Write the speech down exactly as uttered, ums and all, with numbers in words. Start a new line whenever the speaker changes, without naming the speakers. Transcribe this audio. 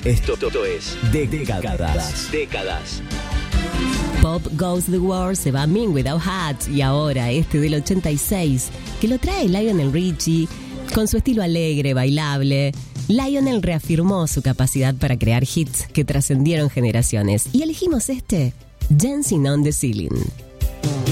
Esto es Décadas. Décadas.
Pop Goes the War se va a Men Without Hats y ahora este del ochenta y seis, que lo trae Lionel Richie con su estilo alegre, bailable. Lionel reafirmó su capacidad para crear hits que trascendieron generaciones y elegimos este, Dancing on the Ceiling.